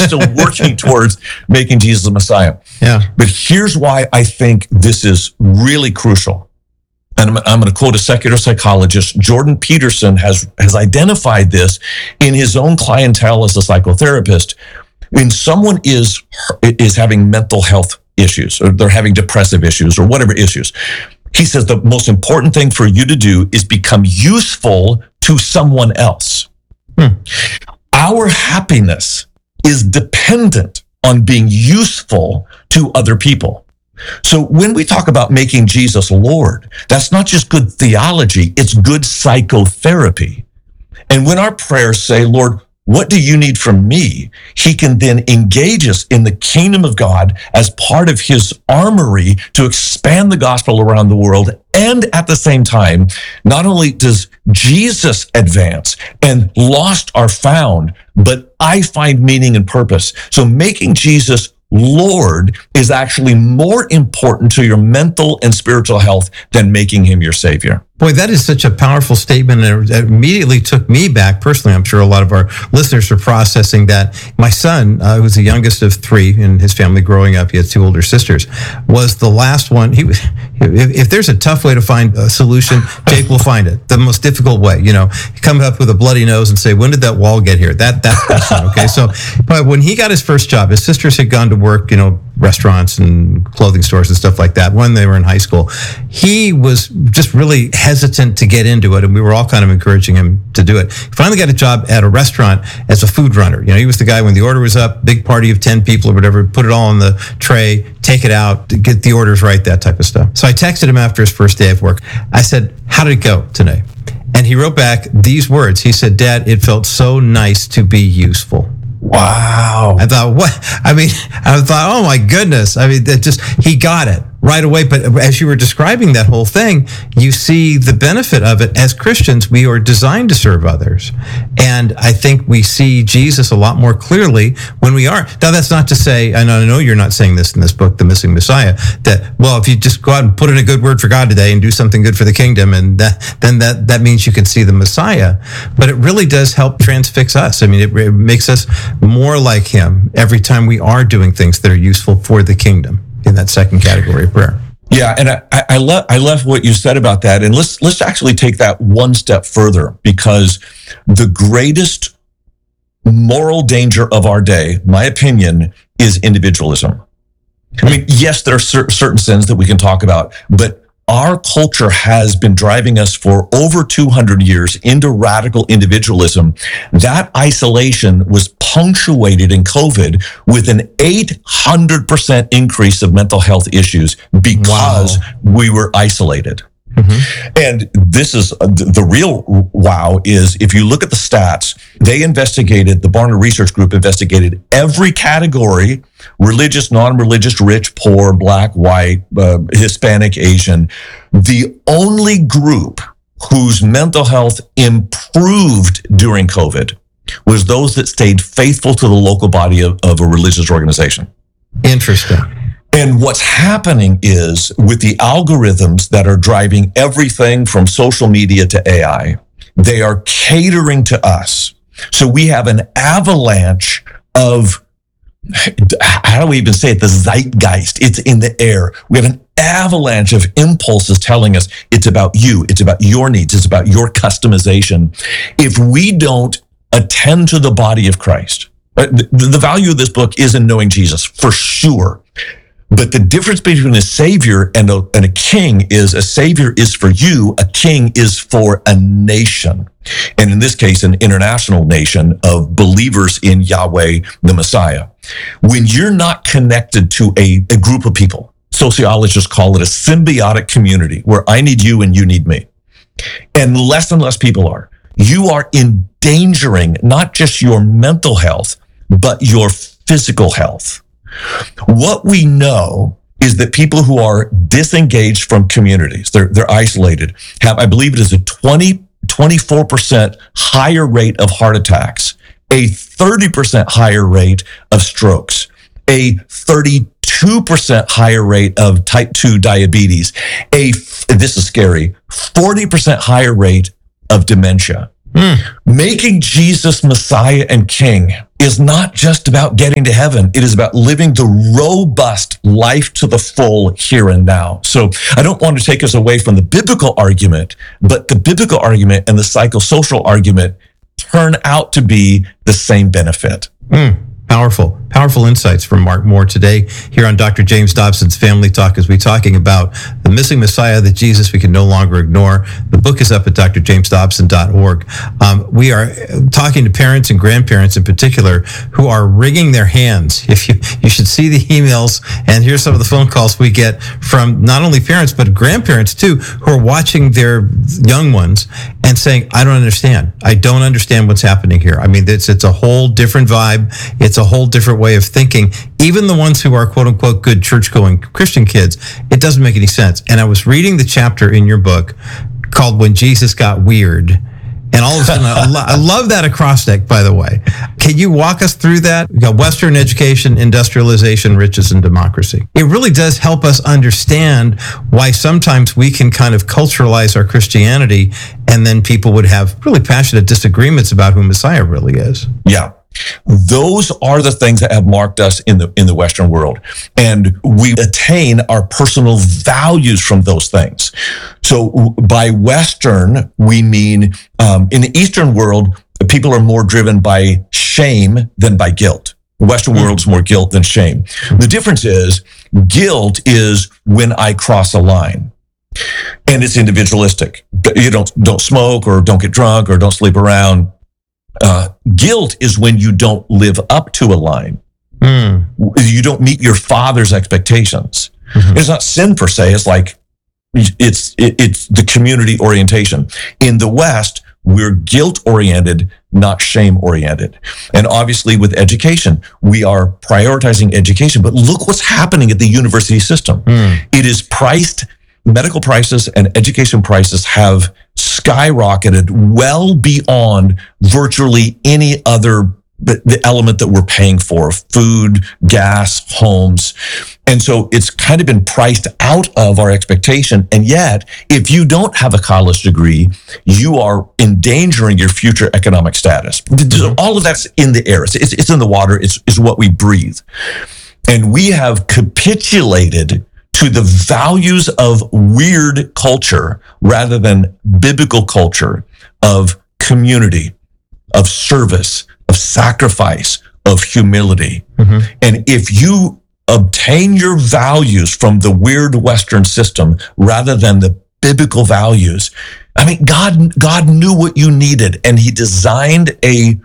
still working towards making Jesus the Messiah. Yeah. But here's why I think this is really crucial. And I'm going to quote a secular psychologist. Jordan Peterson has identified this in his own clientele as a psychotherapist. When someone is having mental health issues, or they're having depressive issues, or whatever issues, he says the most important thing for you to do is become useful to someone else. Our happiness is dependent on being useful to other people. So when we talk about making Jesus Lord, that's not just good theology, it's good psychotherapy. And when our prayers say, Lord, what do you need from me? He can then engage us in the kingdom of God as part of his armory to expand the gospel around the world. And at the same time, not only does Jesus advance and lost are found, but I find meaning and purpose. So making Jesus Lord is actually more important to your mental and spiritual health than making him your savior. Boy, that is such a powerful statement, and it immediately took me back personally. I'm sure a lot of our listeners are processing that. My son, who was the youngest of three in his family growing up, he had two older sisters, was the last one. If there's a tough way to find a solution, Jake will find it. The most difficult way, you come up with a bloody nose and say, when did that wall get here? That's okay. So, but when he got his first job, his sisters had gone to work, restaurants and clothing stores and stuff like that when they were in high school. He was just really hesitant to get into it, and we were all kind of encouraging him to do it. He finally got a job at a restaurant as a food runner. He was the guy when the order was up, big party of 10 people or whatever, put it all on the tray, take it out, get the orders right, that type of stuff. So I texted him after his first day of work. I said, how did it go today? And he wrote back these words. He said, Dad, it felt so nice to be useful. Wow. I thought, what? I thought, oh my goodness. He got it right away. But as you were describing that whole thing, you see the benefit of it. As Christians, we are designed to serve others. And I think we see Jesus a lot more clearly when we are. Now, that's not to say, and I know you're not saying this in this book, The Missing Messiah, that, well, if you just go out and put in a good word for God today and do something good for the kingdom, and then that means you can see the Messiah. But it really does help transfix us. It makes us more like him every time we are doing things that are useful for the kingdom in that second category of prayer. Yeah, and I love what you said about that. And let's actually take that one step further, because the greatest moral danger of our day, my opinion, is individualism. Yes, there are certain sins that we can talk about, but our culture has been driving us for over 200 years into radical individualism. That isolation was punctuated in COVID with an 800% increase of mental health issues because we were isolated. Mm-hmm. And this is the real wow is if you look at the stats, the Barna Research Group investigated every category: religious, non-religious, rich, poor, black, white, Hispanic, Asian. The only group whose mental health improved during COVID was those that stayed faithful to the local body of a religious organization. Interesting. And what's happening is with the algorithms that are driving everything from social media to AI, they are catering to us. So we have an avalanche of, how do we even say it? The zeitgeist. It's in the air. We have an avalanche of impulses telling us it's about you. It's about your needs. It's about your customization. If we don't attend to the body of Christ, the value of this book is in knowing Jesus, for sure. But the difference between a savior and a king is a savior is for you, a king is for a nation. And in this case, an international nation of believers in Yahweh, the Messiah. When you're not connected to a group of people, sociologists call it a symbiotic community where I need you and you need me. And less people are. You are endangering not just your mental health, but your physical health. What we know is that people who are disengaged from communities, they're isolated, have, I believe it is a 24% higher rate of heart attacks, a 30% higher rate of strokes, a 32% higher rate of type 2 diabetes, this is scary, 40% higher rate of dementia. Making Jesus Messiah and King is not just about getting to heaven. It is about living the robust life to the full here and now. So I don't want to take us away from the biblical argument, but the biblical argument and the psychosocial argument turn out to be the same benefit. Powerful insights from Mark Moore today here on Dr. James Dobson's Family Talk, as we're talking about the missing Messiah, the Jesus we can no longer ignore. The book is up at drjamesdobson.org. We are talking to parents and grandparents in particular who are wringing their hands. If you should see the emails, and here's some of the phone calls we get from not only parents but grandparents too, who are watching their young ones and saying, I don't understand. I don't understand what's happening here. I mean, it's a whole different vibe. It's a whole different way of thinking. Even the ones who are quote unquote good church-going Christian kids, it doesn't make any sense. And I was reading the chapter in your book called When Jesus Got Weird. And all of a sudden, I love that acrostic, by the way. Can you walk us through that? We got Western education, industrialization, riches, and democracy. It really does help us understand why sometimes we can kind of culturalize our Christianity, and then people would have really passionate disagreements about who Messiah really is. Yeah. Those are the things that have marked us in the Western world. And we attain our personal values from those things. So by Western, we mean in the Eastern world, people are more driven by shame than by guilt. The Western world is more guilt than shame. The difference is guilt is when I cross a line. And it's individualistic. You don't smoke or don't get drunk or don't sleep around. Guilt is when you don't live up to a line. You don't meet your father's expectations. It's not sin per se. It's like, it's the community orientation. In the West, we're guilt oriented, not shame oriented. And obviously with education, we are prioritizing education, but look what's happening at the university system. It is priced. Medical prices and education prices have skyrocketed well beyond virtually any other the element that we're paying for: food, gas, homes. And so it's kind of been priced out of our expectation. And yet, if you don't have a college degree, you are endangering your future economic status. All of that's in the air. It's in the water. It's what we breathe. And we have capitulated to the values of weird culture rather than biblical culture of community, of service, of sacrifice, of humility. And if you obtain your values from the weird Western system rather than the biblical values, I mean, God knew what you needed, and he designed a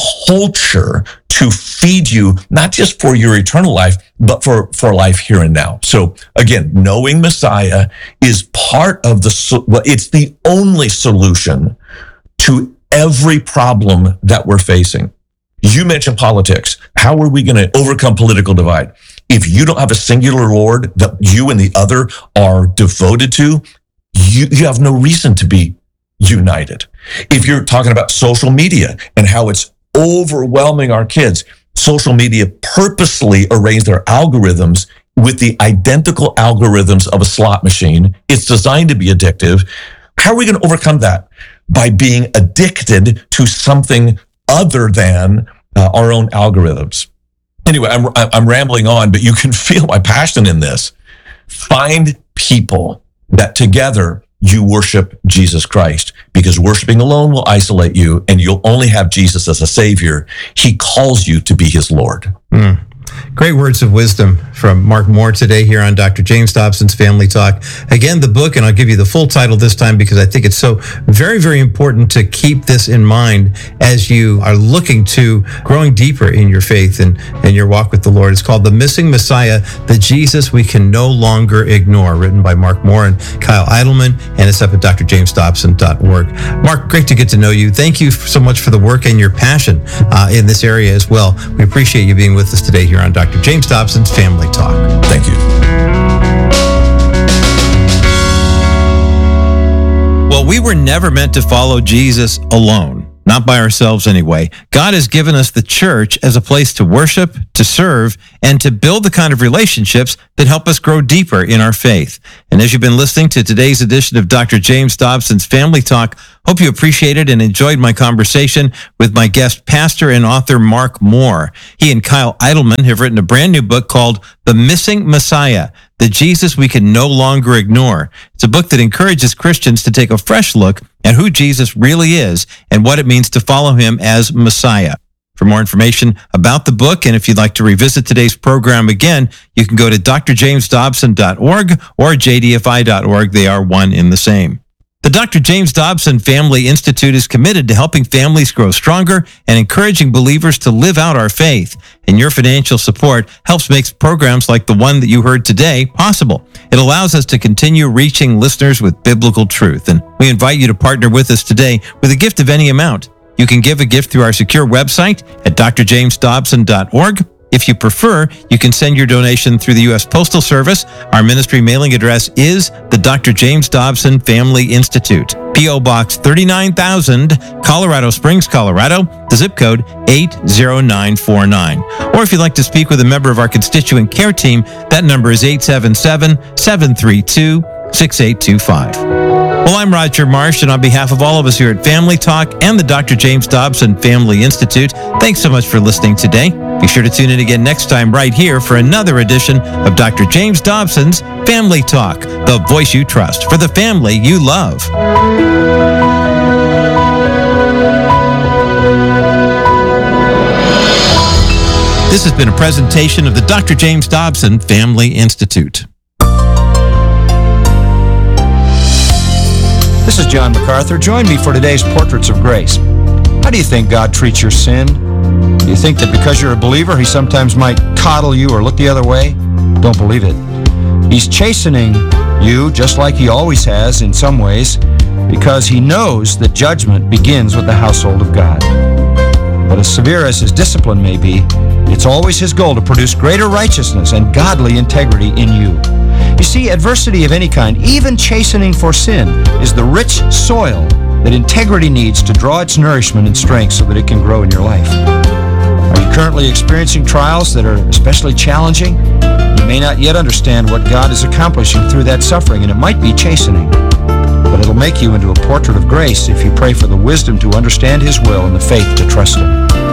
culture to feed you, not just for your eternal life, but for life here and now. So again, knowing Messiah is part of it's the only solution to every problem that we're facing. You mentioned politics. How are we going to overcome political divide? If you don't have a singular Lord that you and the other are devoted to, you have no reason to be united. If you're talking about social media and how it's overwhelming our kids, social media purposely arranged their algorithms with the identical algorithms of a slot machine. It's designed to be addictive. How are we going to overcome that? By being addicted to something other than our own algorithms. Anyway, I'm rambling on, but you can feel my passion in this. Find people that together you worship Jesus Christ, because worshiping alone will isolate you, and you'll only have Jesus as a savior. He calls you to be his Lord. Great words of wisdom from Mark Moore today here on Dr. James Dobson's Family Talk. Again, the book, and I'll give you the full title this time because I think it's so very, very important to keep this in mind as you are looking to growing deeper in your faith and your walk with the Lord. It's called The Missing Messiah, the Jesus We Can No Longer Ignore, written by Mark Moore and Kyle Idleman, and it's up at drjamesdobson.org. Mark, great to get to know you. Thank you so much for the work and your passion in this area as well. We appreciate you being with us today here on Dr. James Dobson's Family Talk. Thank you. Well, we were never meant to follow Jesus alone. not by ourselves anyway. God has given us the church as a place to worship, to serve, and to build the kind of relationships that help us grow deeper in our faith. And as you've been listening to today's edition of Dr. James Dobson's Family Talk, hope you appreciated and enjoyed my conversation with my guest, pastor and author Mark Moore. He and Kyle Idleman have written a brand new book called The Missing Messiah, the Jesus we can no longer ignore. It's a book that encourages Christians to take a fresh look at who Jesus really is and what it means to follow him as Messiah. For more information about the book, and if you'd like to revisit today's program again, you can go to drjamesdobson.org or jdfi.org. They are one in the same. The Dr. James Dobson Family Institute is committed to helping families grow stronger and encouraging believers to live out our faith. And your financial support helps make programs like the one that you heard today possible. It allows us to continue reaching listeners with biblical truth. And we invite you to partner with us today with a gift of any amount. You can give a gift through our secure website at drjamesdobson.org. If you prefer, you can send your donation through the U.S. Postal Service. Our ministry mailing address is the Dr. James Dobson Family Institute, P.O. Box 39,000, Colorado Springs, Colorado, the zip code 80949. Or if you'd like to speak with a member of our constituent care team, that number is 877-732-6825. Well, I'm Roger Marsh, and on behalf of all of us here at Family Talk and the Dr. James Dobson Family Institute, thanks so much for listening today. Be sure to tune in again next time right here for another edition of Dr. James Dobson's Family Talk, the voice you trust for the family you love. This has been a presentation of the Dr. James Dobson Family Institute. This is John MacArthur. Join me for today's Portraits of Grace. How do you think God treats your sin? Do you think that because you're a believer, he sometimes might coddle you or look the other way? Don't believe it. He's chastening you just like he always has in some ways, because he knows that judgment begins with the household of God. But as severe as his discipline may be, it's always his goal to produce greater righteousness and godly integrity in you. You see, adversity of any kind, even chastening for sin, is the rich soil that integrity needs to draw its nourishment and strength so that it can grow in your life. Are you currently experiencing trials that are especially challenging? You may not yet understand what God is accomplishing through that suffering, and it might be chastening. But it'll make you into a portrait of grace if you pray for the wisdom to understand his will and the faith to trust him.